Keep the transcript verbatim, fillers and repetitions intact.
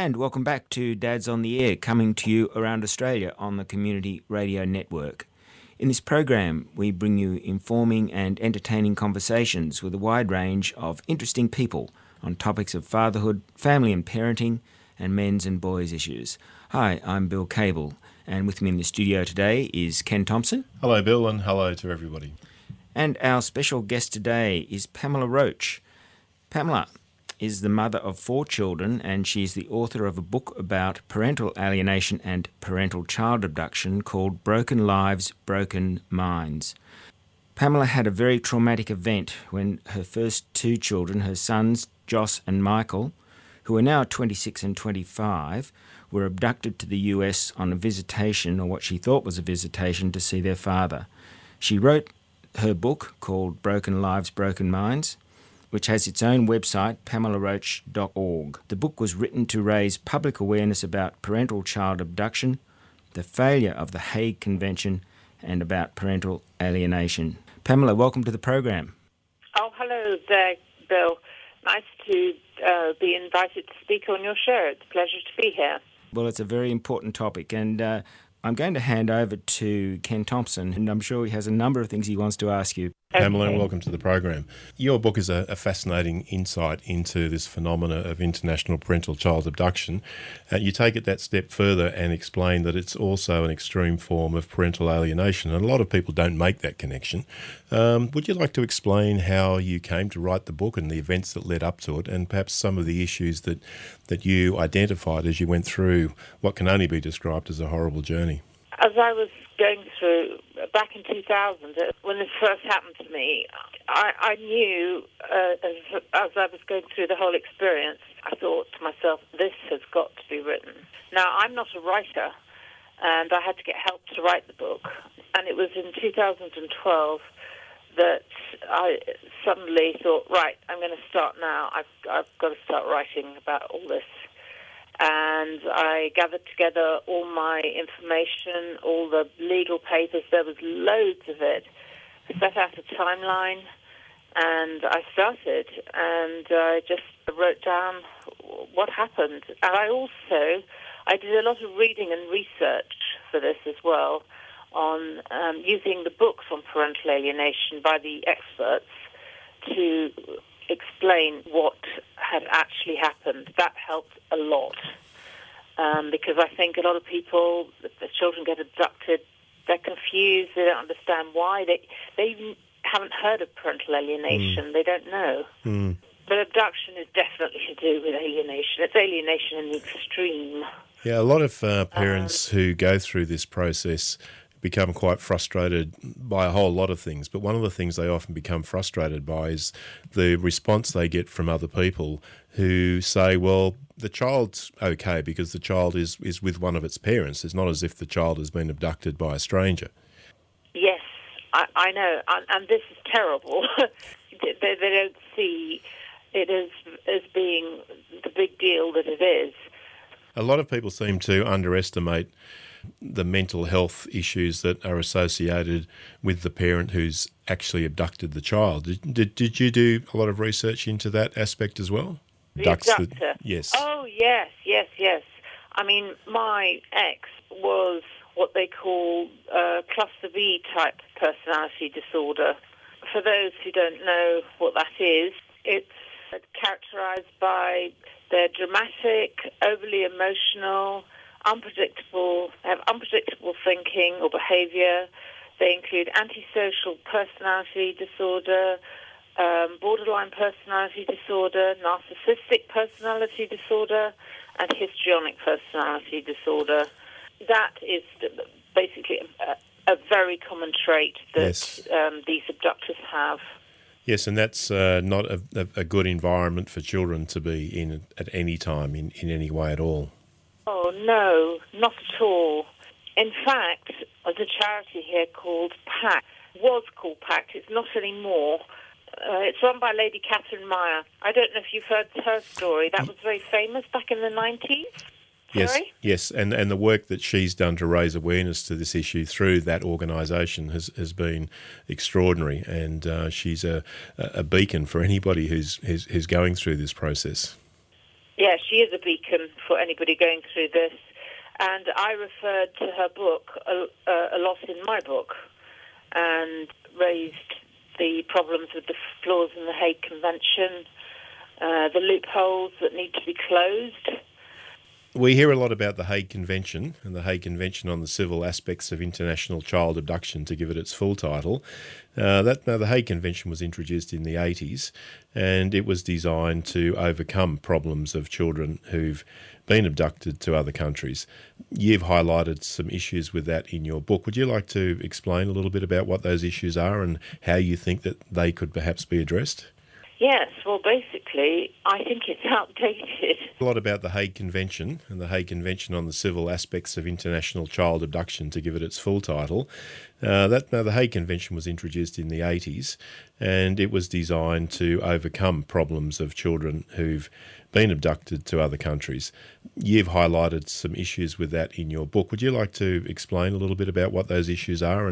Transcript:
And welcome back to Dads on the Air, coming to you around Australia on the Community Radio Network. In this program, we bring you informing and entertaining conversations with a wide range of interesting people on topics of fatherhood, family and parenting, and men's and boys' issues. Hi, I'm Bill Cable, and with me in the studio today is Ken Thompson. Hello, Bill, and hello to everybody. And our special guest today is Pamela Roach. Pamela is the mother of four children, and she's the author of a book about parental alienation and parental child abduction called Broken Lives, Broken Minds. Pamela had a very traumatic event when her first two children, her sons Joss and Michael, who are now twenty-six and twenty-five, were abducted to the U S on a visitation, or what she thought was a visitation, to see their father. She wrote her book called Broken Lives, Broken Minds, which has its own website, pamela roach dot org. The book was written to raise public awareness about parental child abduction, the failure of the Hague Convention, and about parental alienation. Pamela, welcome to the program. Oh, hello there, Bill. Nice to uh, be invited to speak on your show. It's a pleasure to be here. Well, it's a very important topic, and uh, I'm going to hand over to Ken Thompson, and I'm sure he has a number of things he wants to ask you. Pamela, and welcome to the program. Your book is a, a fascinating insight into this phenomena of international parental child abduction. Uh, you take it that step further and explain that it's also an extreme form of parental alienation, and a lot of people don't make that connection. Um, would you like to explain how you came to write the book and the events that led up to it, and perhaps some of the issues that, that you identified as you went through what can only be described as a horrible journey? As I was going through, back in two thousand, when this first happened to me, I, I knew uh, as, as I was going through the whole experience, I thought to myself, this has got to be written. Now, I'm not a writer, and I had to get help to write the book. And it was in two thousand twelve that I suddenly thought, right, I'm going to start now. I've, I've got to start writing about all this. And I gathered together all my information, all the legal papers. There was loads of it. I set out a timeline, and I started, and I just wrote down what happened. And I also, I did a lot of reading and research for this as well, on um, using the books on parental alienation by the experts to explain what had actually happened. That helped a lot, um, because I think a lot of people, the children get abducted, they're confused, they don't understand why, they they even haven't heard of parental alienation, mm. they don't know. Mm. But abduction is definitely to do with alienation. It's alienation in the extreme. Yeah, a lot of uh, parents um, who go through this process become quite frustrated by a whole lot of things. But one of the things they often become frustrated by is the response they get from other people who say, well, the child's okay because the child is, is with one of its parents. It's not as if the child has been abducted by a stranger. Yes, I, I know. And, and this is terrible. they, they don't see it as, as being the big deal that it is. A lot of people seem to underestimate the mental health issues that are associated with the parent who's actually abducted the child. Did, did, did you do a lot of research into that aspect as well? The abductor? The, yes. Oh, yes, yes, yes. I mean, my ex was what they call uh, cluster B type personality disorder. For those who don't know what that is, it's characterized by their dramatic, overly emotional, unpredictable, they have unpredictable thinking or behaviour. They include antisocial personality disorder, um, borderline personality disorder, narcissistic personality disorder, and histrionic personality disorder. That is basically a, a very common trait that yes. um, these abductors have. Yes, and that's uh, not a, a good environment for children to be in at any time, in, in any way at all. Oh, no, not at all. In fact, there's a charity here called PACT. It was called PACT. It's not anymore. Uh, it's run by Lady Catherine Meyer. I don't know if you've heard her story. That was very famous back in the nineties. Yes, Sorry? yes, and, and the work that she's done to raise awareness to this issue through that organisation has, has been extraordinary, and uh, she's a, a beacon for anybody who's, who's who's going through this process. Yeah, she is a beacon for anybody going through this. And I referred to her book a, a lot in my book and raised the problems with the flaws in the Hague Convention, uh, the loopholes that need to be closed. We hear a lot about the Hague Convention and the Hague Convention on the Civil Aspects of International Child Abduction, to give it its full title. Uh, that now, the Hague Convention was introduced in the eighties, and it was designed to overcome problems of children who've been abducted to other countries. You've highlighted some issues with that in your book. Would you like to explain a little bit about what those issues are and how you think that they could perhaps be addressed? Yes, well, basically, I think it's outdated. A lot about the Hague Convention and the Hague Convention on the Civil Aspects of International Child Abduction, to give it its full title. Uh, that now, the Hague Convention was introduced in the eighties, and it was designed to overcome problems of children who've been abducted to other countries. You've highlighted some issues with that in your book. Would you like to explain a little bit about what those issues are and